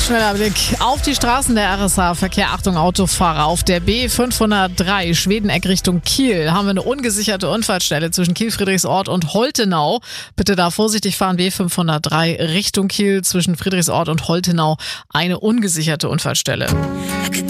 Schneller Blick auf die Straßen der RSA-Verkehr. Achtung, Autofahrer. Auf der B503 Schwedeneck Richtung Kiel haben wir eine ungesicherte Unfallstelle zwischen Kiel-Friedrichsort und Holtenau. Bitte da vorsichtig fahren. B503 Richtung Kiel zwischen Friedrichsort und Holtenau. Eine ungesicherte Unfallstelle.